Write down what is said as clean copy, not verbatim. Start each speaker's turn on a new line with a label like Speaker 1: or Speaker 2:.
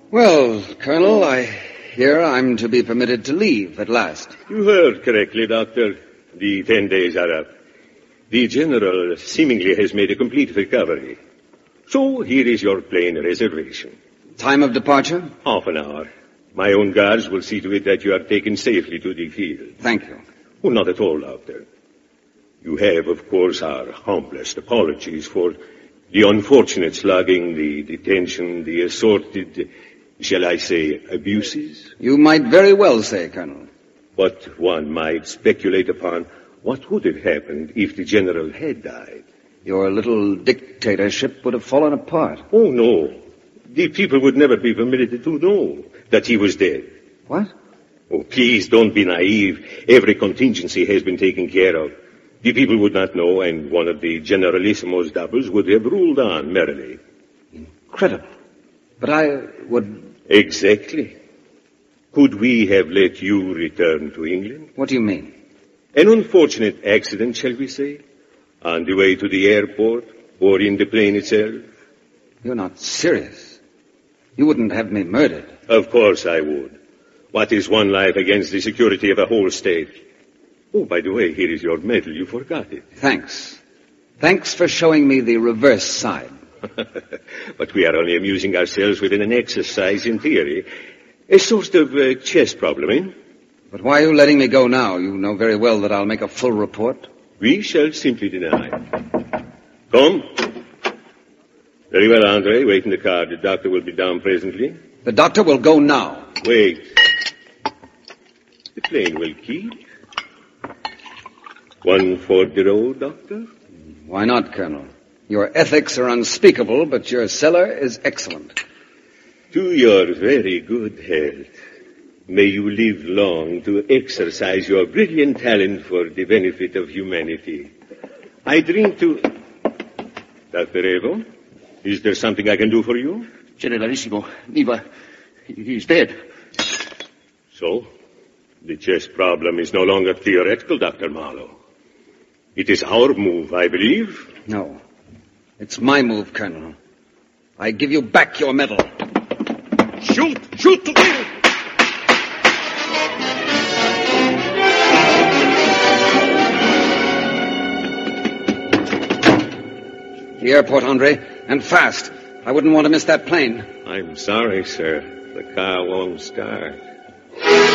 Speaker 1: Well, Colonel, I hear I'm to be permitted to leave at last.
Speaker 2: You heard correctly, Doctor. The 10 days are up. The General seemingly has made a complete recovery. So here is your plane reservation.
Speaker 1: Time of departure?
Speaker 2: Half an hour. My own guards will see to it that you are taken safely to the field.
Speaker 1: Thank you.
Speaker 2: Oh, not at all, Doctor. You have, of course, our humblest apologies for the unfortunate slugging, the detention, the assorted, shall I say, abuses.
Speaker 1: You might very well say, Colonel.
Speaker 2: But one might speculate upon what would have happened if the General had died.
Speaker 1: Your little dictatorship would have fallen apart.
Speaker 2: Oh, no. The people would never be permitted to know that he was dead.
Speaker 1: What?
Speaker 2: Oh, please don't be naive. Every contingency has been taken care of. The people would not know, and one of the Generalissimo's doubles would have ruled on merrily.
Speaker 1: Incredible. But I would...
Speaker 2: Exactly. Could we have let you return to England?
Speaker 1: What do you mean?
Speaker 2: An unfortunate accident, shall we say? On the way to the airport, or in the plane itself?
Speaker 1: You're not serious. You wouldn't have me murdered.
Speaker 2: Of course I would. What is one life against the security of a whole state? Oh, by the way, here is your medal. You forgot it.
Speaker 1: Thanks. Thanks for showing me the reverse side.
Speaker 2: But we are only amusing ourselves with an exercise in theory. A sort of chess problem, eh?
Speaker 1: But why are you letting me go now? You know very well that I'll make a full report.
Speaker 2: We shall simply deny. Come. Very well, Andre. Wait in the car. The doctor will be down presently.
Speaker 1: The doctor will go now.
Speaker 2: Wait. The plane will keep. One for the road, Doctor?
Speaker 1: Why not, Colonel? Your ethics are unspeakable, but your cellar is excellent.
Speaker 2: To your very good health. May you live long to exercise your brilliant talent for the benefit of humanity. I drink to... Dr. Evo, is there something I can do for you?
Speaker 3: Generalissimo, Neva, he's dead.
Speaker 2: So, the chess problem is no longer theoretical, Dr. Marlowe. It is our move, I believe.
Speaker 1: No. It's my move, Colonel. I give you back your medal.
Speaker 2: Shoot! Shoot to kill!
Speaker 1: The airport, Andre, and fast. I wouldn't want to miss that plane.
Speaker 2: I'm sorry, sir. The car won't start.